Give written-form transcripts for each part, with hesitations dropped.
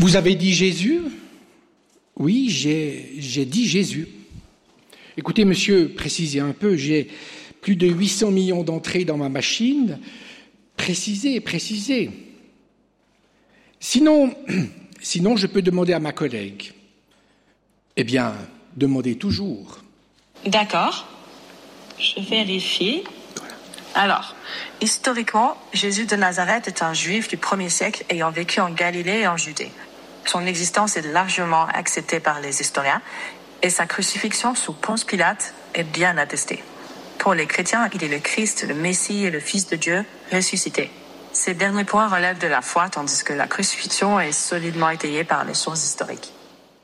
Vous avez dit Jésus ? Oui, j'ai dit Jésus. Écoutez, monsieur, précisez un peu, j'ai plus de 800 millions d'entrées dans ma machine. Précisez. Sinon, je peux demander à ma collègue. Eh bien, demandez toujours. D'accord. Je vérifie. Voilà. Alors, historiquement, Jésus de Nazareth est un juif du 1er siècle ayant vécu en Galilée et en Judée. Son existence est largement acceptée par les historiens et sa crucifixion sous Ponce Pilate est bien attestée. Pour les chrétiens, il est le Christ, le Messie et le Fils de Dieu ressuscité. Ces derniers points relèvent de la foi, tandis que la crucifixion est solidement étayée par les sources historiques.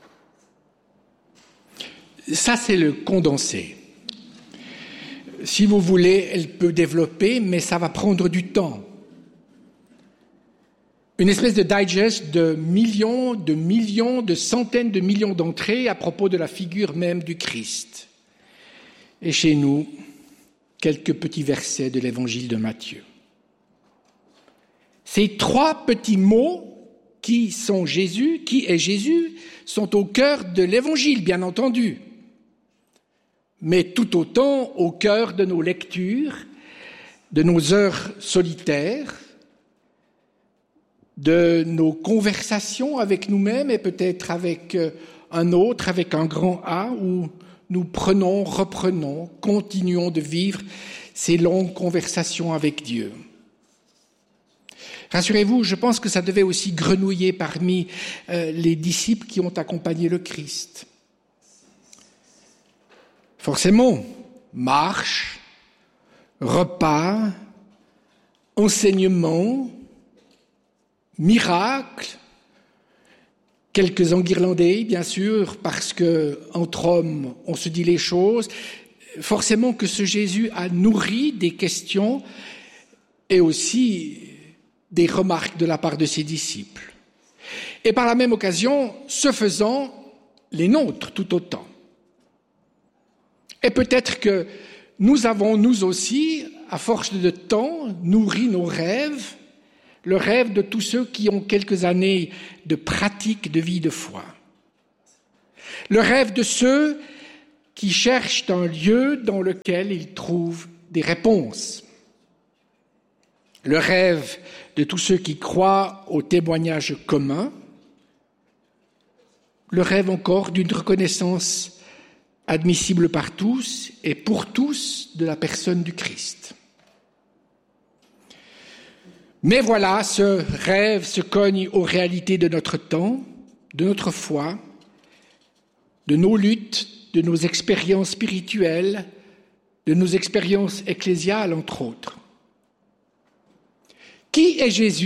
Ça, c'est le condensé. Si vous voulez, elle peut développer, mais ça va prendre du temps. Une espèce de digest de millions, de centaines de millions d'entrées à propos de la figure même du Christ. Et chez nous, quelques petits versets de l'évangile de Matthieu. Ces 3 petits mots qui est Jésus, sont au cœur de l'évangile, bien entendu, mais tout autant au cœur de nos lectures, de nos heures solitaires, de nos conversations avec nous-mêmes et peut-être avec un autre, avec un grand A, où nous prenons, reprenons, continuons de vivre ces longues conversations avec Dieu. Rassurez-vous, je pense que ça devait aussi grenouiller parmi les disciples qui ont accompagné le Christ. Forcément, marche, repas, enseignement, miracle, quelques enguirlandés, bien sûr, parce que entre hommes, on se dit les choses. Forcément que ce Jésus a nourri des questions et aussi des remarques de la part de ses disciples. Et par la même occasion, ce faisant, les nôtres tout autant. Et peut-être que nous avons, nous aussi, à force de temps, nourri nos rêves, le rêve de tous ceux qui ont quelques années de pratique de vie de foi. Le rêve de ceux qui cherchent un lieu dans lequel ils trouvent des réponses. Le rêve de tous ceux qui croient au témoignage commun. Le rêve encore d'une reconnaissance admissible par tous et pour tous de la personne du Christ. Mais voilà, ce rêve se cogne aux réalités de notre temps, de notre foi, de nos luttes, de nos expériences spirituelles, de nos expériences ecclésiales, entre autres. Qui est Jésus ?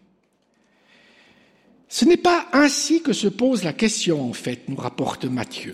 Ce n'est pas ainsi que se pose la question, en fait, nous rapporte Matthieu.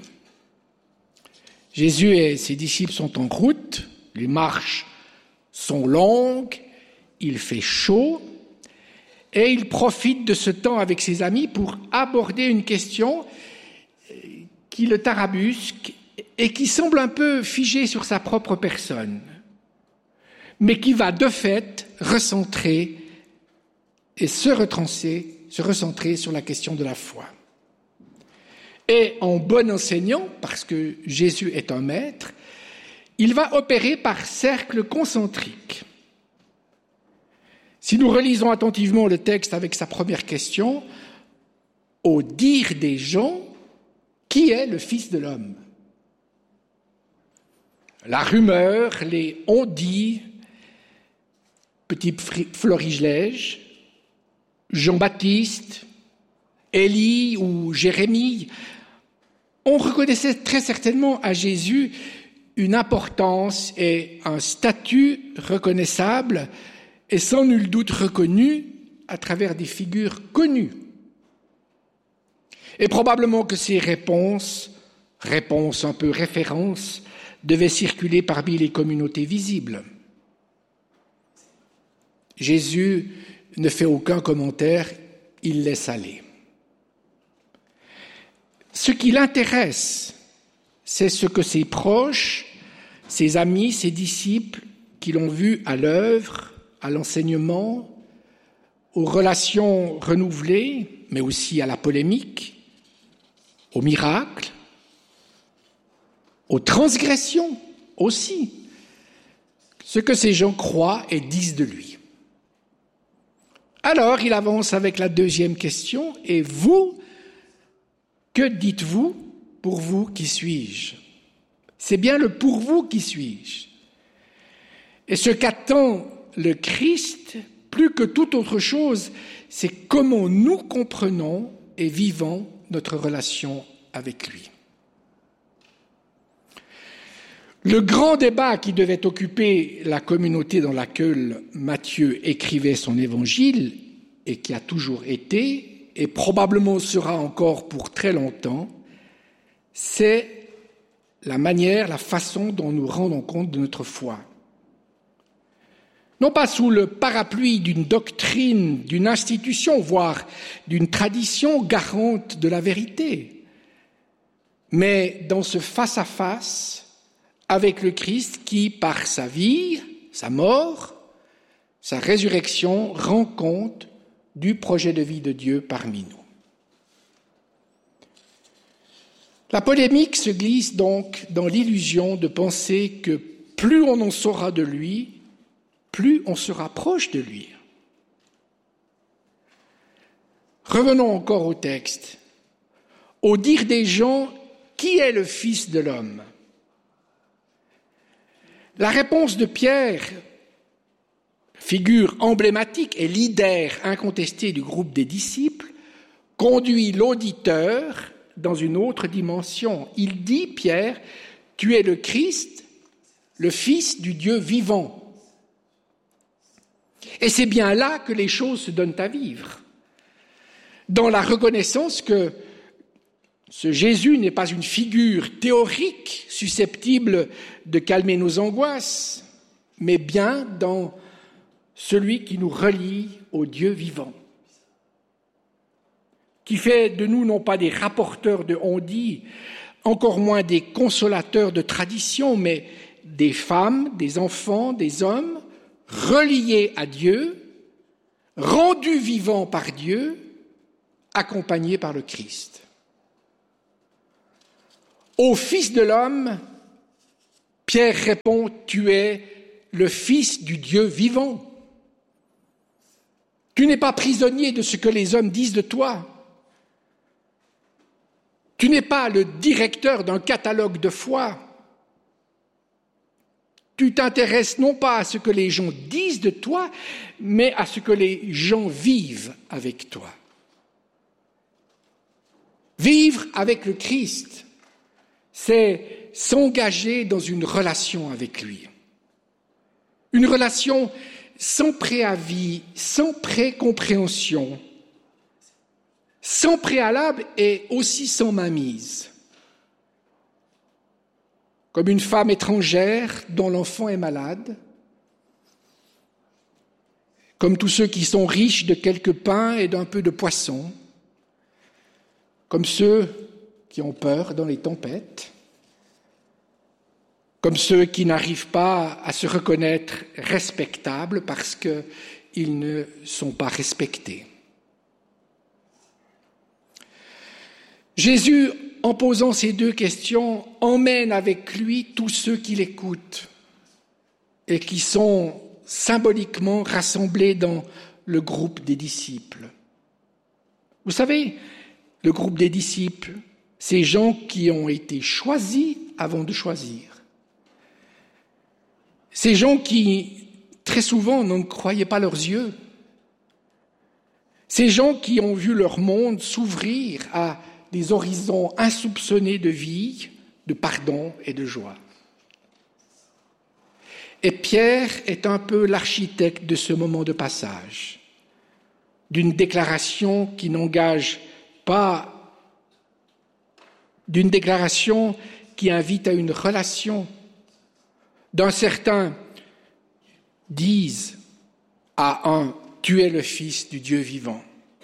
Jésus et ses disciples sont en route, les marches sont longues, il fait chaud, et il profite de ce temps avec ses amis pour aborder une question qui le tarabusque et qui semble un peu figée sur sa propre personne, mais qui va de fait recentrer et se recentrer sur la question de la foi. Et en bon enseignant, parce que Jésus est un maître, il va opérer par cercles concentriques. Si nous relisons attentivement le texte avec sa première question, au dire des gens, qui est le Fils de l'homme ? La rumeur, les on-dit, petit florilège, Jean-Baptiste, Élie ou Jérémie, on reconnaissait très certainement à Jésus une importance et un statut reconnaissable et sans nul doute reconnu à travers des figures connues. Et probablement que ces réponses un peu références, devaient circuler parmi les communautés visibles. Jésus ne fait aucun commentaire, il laisse aller. Ce qui l'intéresse, c'est ce que ses proches, ses amis, ses disciples, qui l'ont vu à l'œuvre, à l'enseignement, aux relations renouvelées, mais aussi à la polémique, aux miracles, aux transgressions aussi, ce que ces gens croient et disent de lui. Alors, il avance avec la deuxième question. Et vous, que dites-vous? Pour vous, qui suis-je? C'est bien le pour vous, qui suis-je? Et ce qu'attend le Christ, plus que toute autre chose, c'est comment nous comprenons et vivons notre relation avec lui. Le grand débat qui devait occuper la communauté dans laquelle Matthieu écrivait son évangile, et qui a toujours été, et probablement sera encore pour très longtemps, c'est la manière, la façon dont nous rendons compte de notre foi. Non pas sous le parapluie d'une doctrine, d'une institution, voire d'une tradition garante de la vérité, mais dans ce face-à-face avec le Christ qui, par sa vie, sa mort, sa résurrection, rend compte du projet de vie de Dieu parmi nous. La polémique se glisse donc dans l'illusion de penser que plus on en saura de lui, plus on se rapproche de lui. Revenons encore au texte. Au dire des gens, qui est le Fils de l'homme? La réponse de Pierre, figure emblématique et leader incontesté du groupe des disciples, conduit l'auditeur dans une autre dimension. Il dit, Pierre, tu es le Christ, le Fils du Dieu vivant. Et c'est bien là que les choses se donnent à vivre, dans la reconnaissance que ce Jésus n'est pas une figure théorique susceptible de calmer nos angoisses, mais bien dans celui qui nous relie au Dieu vivant, qui fait de nous non pas des rapporteurs de on-dit, encore moins des consolateurs de tradition, mais des femmes, des enfants, des hommes, reliés à Dieu, rendus vivants par Dieu, accompagnés par le Christ. Au Fils de l'homme, Pierre répond, tu es le Fils du Dieu vivant. Tu n'es pas prisonnier de ce que les hommes disent de toi. Tu n'es pas le directeur d'un catalogue de foi. Tu t'intéresses non pas à ce que les gens disent de toi, mais à ce que les gens vivent avec toi. Vivre avec le Christ, c'est s'engager dans une relation avec lui. Une relation sans préavis, sans précompréhension, sans préalable et aussi sans mainmise. Comme une femme étrangère dont l'enfant est malade, comme tous ceux qui sont riches de quelques pains et d'un peu de poisson, comme ceux qui ont peur dans les tempêtes, comme ceux qui n'arrivent pas à se reconnaître respectables parce qu'ils ne sont pas respectés. Jésus, en posant ces deux questions, emmène avec lui tous ceux qui l'écoutent et qui sont symboliquement rassemblés dans le groupe des disciples. Vous savez, le groupe des disciples, ces gens qui ont été choisis avant de choisir. Ces gens qui, très souvent, n'en croyaient pas leurs yeux. Ces gens qui ont vu leur monde s'ouvrir à des horizons insoupçonnés de vie, de pardon et de joie. Et Pierre est un peu l'architecte de ce moment de passage, d'une déclaration qui n'engage pas, d'une déclaration qui invite à une relation. D'un certain disent à un « tu es le Fils du Dieu vivant ».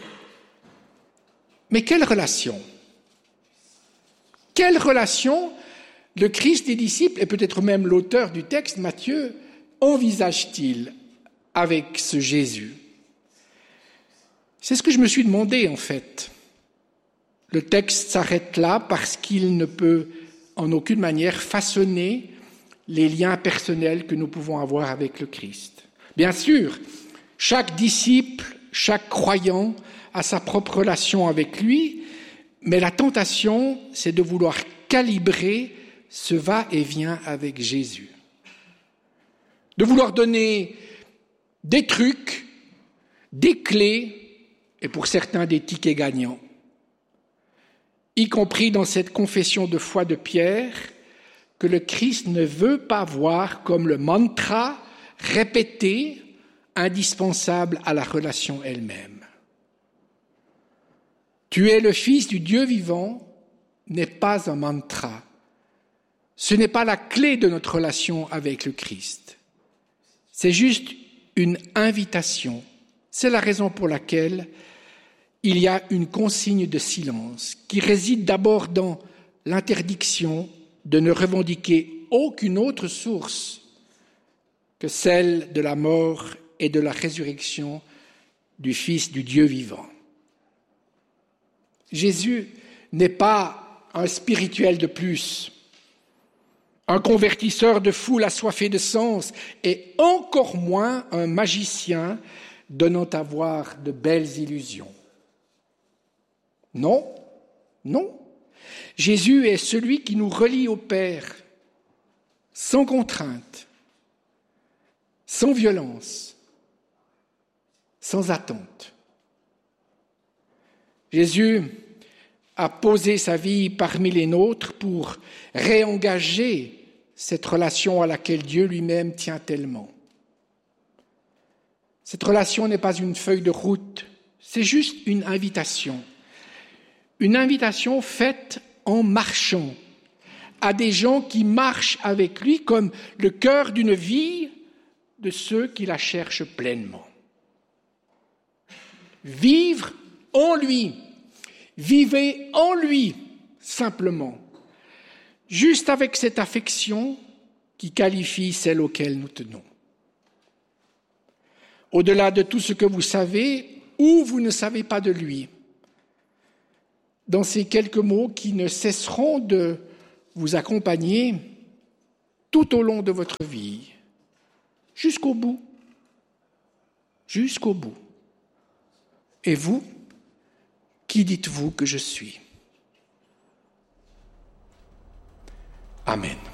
Mais quelle relation? Quelle relation le Christ des disciples, et peut-être même l'auteur du texte, Matthieu, envisage-t-il avec ce Jésus? C'est ce que je me suis demandé en fait. Le texte s'arrête là parce qu'il ne peut en aucune manière façonner les liens personnels que nous pouvons avoir avec le Christ. Bien sûr, chaque disciple, chaque croyant a sa propre relation avec lui, mais la tentation, c'est de vouloir calibrer ce va-et-vient avec Jésus. De vouloir donner des trucs, des clés, et pour certains des tickets gagnants. Y compris dans cette confession de foi de Pierre, que le Christ ne veut pas voir comme le mantra répété, indispensable à la relation elle-même. Tu es le Fils du Dieu vivant n'est pas un mantra. Ce n'est pas la clé de notre relation avec le Christ. C'est juste une invitation. C'est la raison pour laquelle il y a une consigne de silence qui réside d'abord dans l'interdiction de ne revendiquer aucune autre source que celle de la mort et de la résurrection du Fils du Dieu vivant. Jésus n'est pas un spirituel de plus, un convertisseur de foule assoiffée de sens, et encore moins un magicien donnant à voir de belles illusions. Non, non. Jésus est celui qui nous relie au Père, sans contrainte, sans violence, sans attente. Jésus a posé sa vie parmi les nôtres pour réengager cette relation à laquelle Dieu lui-même tient tellement. Cette relation n'est pas une feuille de route, c'est juste une invitation. Une invitation faite en marchant à des gens qui marchent avec lui comme le cœur d'une vie de ceux qui la cherchent pleinement. Vivre en lui, vivez en lui simplement, juste avec cette affection qui qualifie celle auquel nous tenons. Au-delà de tout ce que vous savez ou vous ne savez pas de lui, dans ces quelques mots qui ne cesseront de vous accompagner tout au long de votre vie, jusqu'au bout. Jusqu'au bout. Et vous, qui dites-vous que je suis ? Amen.